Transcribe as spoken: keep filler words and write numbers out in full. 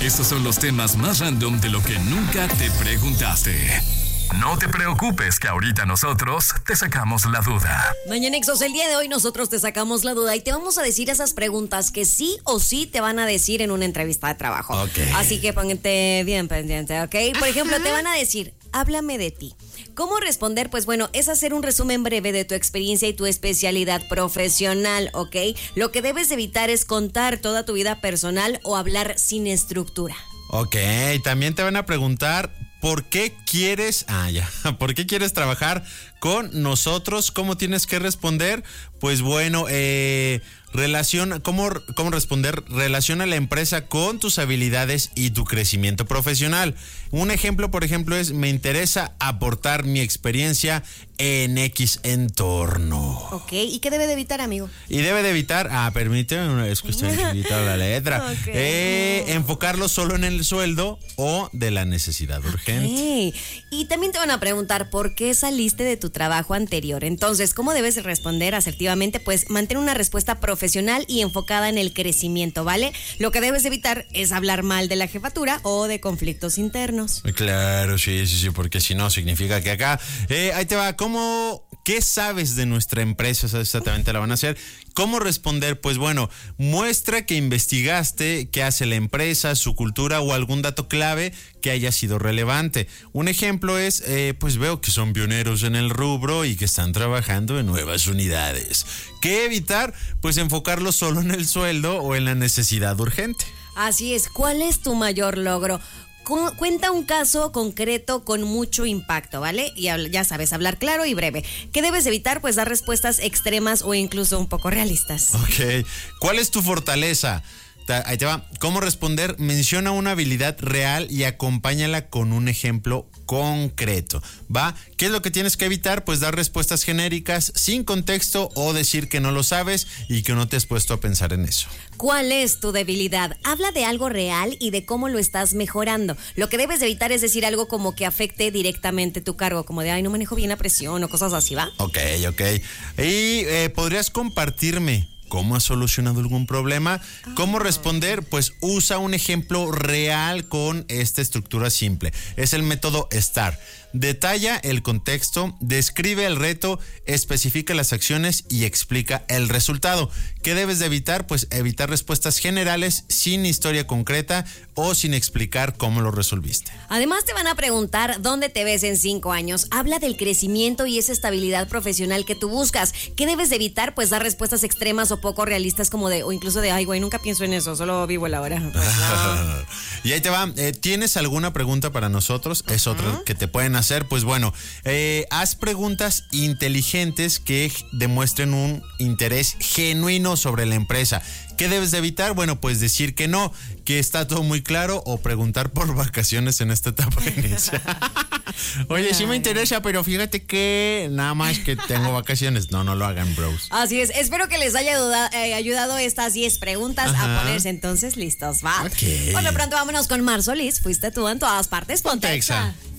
Estos son los temas más random de lo que nunca te preguntaste. No te preocupes, que ahorita nosotros te sacamos la duda. Mañanexos, el día de hoy nosotros te sacamos la duda y te vamos a decir esas preguntas que sí o sí te van a decir en una entrevista de trabajo. Okay. Así que póngate bien pendiente, ¿ok? Por ejemplo, te van a decir, háblame de ti. ¿Cómo responder? Pues bueno, es hacer un resumen breve de tu experiencia y tu especialidad profesional, ¿ok? Lo que debes evitar es contar toda tu vida personal o hablar sin estructura. Ok, también te van a preguntar ¿por qué quieres, ah ya, por qué quieres trabajar con nosotros? ¿Cómo tienes que responder? Pues bueno, eh, relaciona, ¿cómo, cómo responder? Relaciona la empresa con tus habilidades y tu crecimiento profesional. Un ejemplo, por ejemplo, es me interesa aportar mi experiencia en X entorno. Ok, ¿y qué debe de evitar, amigo? Y debe de evitar, ah, permíteme, es que estoy escribiendo la letra, Okay. eh, enfocarlo solo en el sueldo o de la necesidad urgente. Okay. Y también te van a preguntar por qué saliste de tu trabajo anterior. Entonces, ¿cómo debes responder asertivamente? Pues mantén una respuesta profesional y enfocada en el crecimiento, ¿vale? Lo que debes evitar es hablar mal de la jefatura o de conflictos internos. Claro, sí, sí, sí, porque si no significa que acá, eh, ahí te va, ¿cómo, qué sabes de nuestra empresa? O sea, exactamente la van a hacer. ¿Cómo responder? Pues bueno, muestra que investigaste qué hace la empresa, su cultura o algún dato clave que haya sido relevante. Un ejemplo es, eh, pues veo que son pioneros en el rubro y que están trabajando en nuevas unidades. ¿Qué evitar? Pues enfocarlo solo en el sueldo o en la necesidad urgente. Así es, ¿cuál es tu mayor logro? Cuenta un caso concreto con mucho impacto, ¿vale? Y ya sabes, hablar claro y breve. ¿Qué debes evitar? Pues dar respuestas extremas o incluso un poco realistas. Ok. ¿Cuál es tu fortaleza? Ahí te va. ¿Cómo responder? Menciona una habilidad real y acompáñala con un ejemplo concreto. ¿Va? ¿Qué es lo que tienes que evitar? Pues dar respuestas genéricas, sin contexto o decir que no lo sabes y que no te has puesto a pensar en eso. ¿Cuál es tu debilidad? Habla de algo real y de cómo lo estás mejorando. Lo que debes evitar es decir algo como que afecte directamente tu cargo, como de, ay, no manejo bien la presión o cosas así, ¿va? Ok, ok. Y eh, ¿podrías compartirme cómo has solucionado algún problema? ¿Cómo responder? Pues usa un ejemplo real con esta estructura simple. Es el método STAR. Detalla el contexto, describe el reto, especifica las acciones y explica el resultado. ¿Qué debes de evitar? Pues evitar respuestas generales sin historia concreta o sin explicar cómo lo resolviste. Además te van a preguntar dónde te ves en cinco años. Habla del crecimiento y esa estabilidad profesional que tú buscas. ¿Qué debes de evitar? Pues dar respuestas extremas o poco realistas como de, o incluso de, ay güey, nunca pienso en eso, solo vivo el ahora. Pues no. Y ahí te va, eh, ¿tienes alguna pregunta para nosotros? Es uh-huh. otra que te pueden hacer. Pues bueno, eh, haz preguntas inteligentes que demuestren un interés genuino sobre la empresa. ¿Qué debes de evitar? Bueno, pues decir que no, que está todo muy claro o preguntar por vacaciones en esta etapa inicial. Oye, sí me interesa, pero fíjate que nada más que tengo vacaciones. No, no lo hagan, bros. Así es. Espero que les haya duda, eh, ayudado estas diez preguntas Ajá. a ponerse entonces listos, ¿va? Okay. Por lo pronto, vámonos con Mar Solís. Fuiste tú en todas partes. Ponte Exa.